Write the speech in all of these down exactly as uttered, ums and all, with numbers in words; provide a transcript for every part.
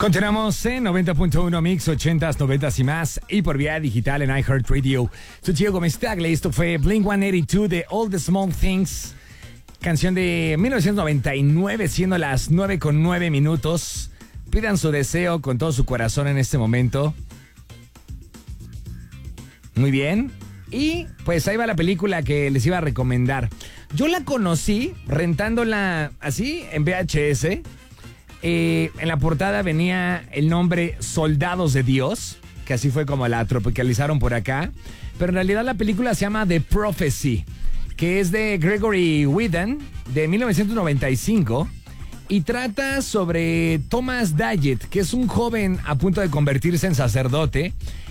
Continuamos en noventa punto uno Mix, ochentas, noventas y más, y por vía digital en iHeartRadio. Soy Diego Mestagle, esto fue Blink ciento ochenta y dos de All the Small Things, canción de mil novecientos noventa y nueve, siendo las nueve con nueve minutos. Pidan su deseo con todo su corazón en este momento. Muy bien. Y pues ahí va la película que les iba a recomendar. Yo la conocí rentándola así en V H S. Eh, en la portada venía el nombre Soldados de Dios, que así fue como la tropicalizaron por acá. Pero en realidad la película se llama The Prophecy, que es de Gregory Whedon, de mil novecientos noventa y cinco. Y trata sobre Thomas Daggett, que es un joven a punto de convertirse en sacerdote.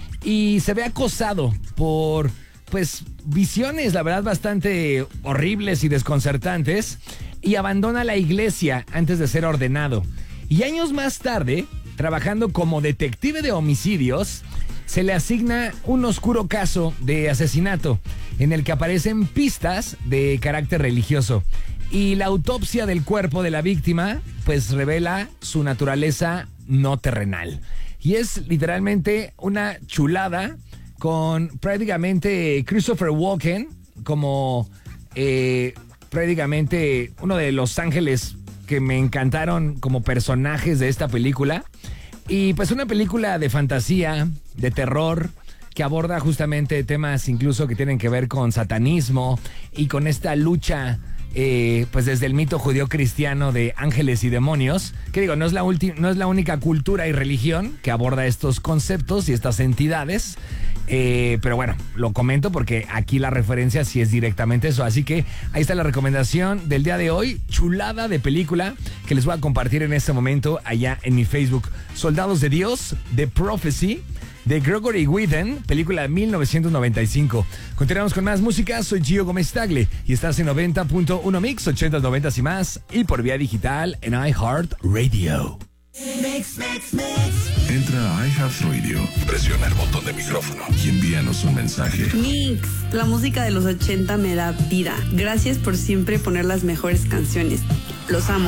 Y se ve acosado por, pues, visiones, la verdad, bastante horribles y desconcertantes. Y abandona la iglesia antes de ser ordenado. Y años más tarde, trabajando como detective de homicidios, se le asigna un oscuro caso de asesinato en el que aparecen pistas de carácter religioso. Y la autopsia del cuerpo de la víctima, pues, revela su naturaleza no terrenal. Y es literalmente una chulada con prácticamente Christopher Walken como eh, prácticamente uno de los ángeles que me encantaron como personajes de esta película. Y pues una película de fantasía, de terror, que aborda justamente temas incluso que tienen que ver con satanismo y con esta lucha Eh, pues desde el mito judío-cristiano de ángeles y demonios, que digo, no es la ulti- no es la única cultura y religión que aborda estos conceptos y estas entidades, eh, pero bueno, lo comento porque aquí la referencia sí es directamente eso, así que ahí está la recomendación del día de hoy, chulada de película que les voy a compartir en este momento allá en mi Facebook. Soldados de Dios, The Prophecy, de Gregory Whedon, película de mil novecientos noventa y cinco. Continuamos con más música, soy Gio Gómez Tagle y estás en noventa punto uno Mix, ochentas, noventas y más, y por vía digital en iHeartRadio. Mix, mix, mix. Entra a iHeartRadio, presiona el botón de micrófono y envíanos un mensaje. Mix, la música de los ochenta me da vida. Gracias por siempre poner las mejores canciones. Los amo.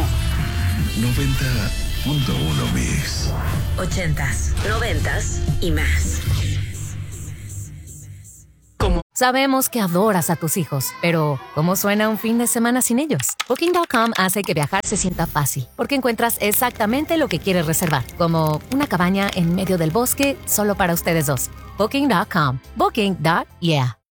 noventa punto uno Mix. Ochentas, noventas y más. ¿Cómo? Sabemos que adoras a tus hijos, pero ¿cómo suena un fin de semana sin ellos? Booking punto com hace que viajar se sienta fácil, porque encuentras exactamente lo que quieres reservar, como una cabaña en medio del bosque solo para ustedes dos. Booking punto com. Booking. Yeah.